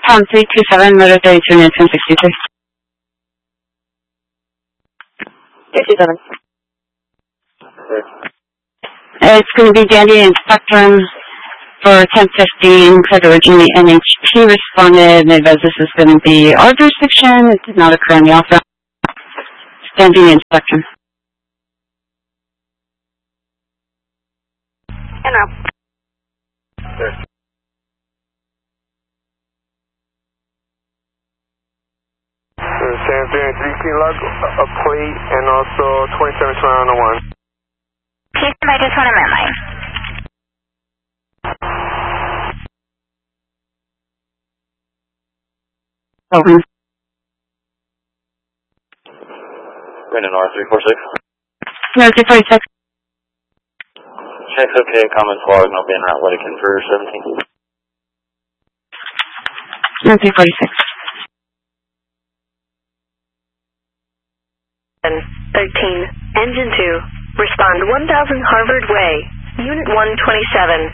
Tom 327, motor 32 minutes and 63. 327. It's going to be Dandy and Spectrum for 1015, because originally NHP responded, and advised this is going to be our jurisdiction. It did not occur in the alpha. Dandy and Spectrum. And up. San Antonio 3 log, a plate, and also 27 on the 1. I just want a landline. Over. Brandon R346. No, 246. Check okay, comments log, no being route, let it confer 17. No, 246. 13, engine 2, respond 1000 Harvard Way, unit 127.